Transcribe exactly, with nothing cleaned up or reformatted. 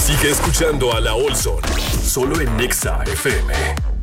Sigue escuchando a La Olson, solo en Nexa F M.